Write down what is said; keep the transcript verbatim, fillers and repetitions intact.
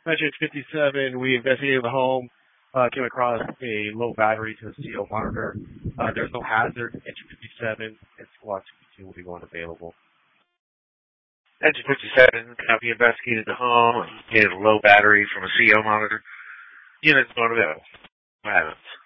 Engine fifty-seven, we investigated the home, uh, came across a low battery to the C O monitor. Uh, there's no hazard. Engine fifty-seven and squad two will be going available. Engine fifty-seven, copy investigated the home, indicated a low battery from a C O monitor. Units going available. What happens?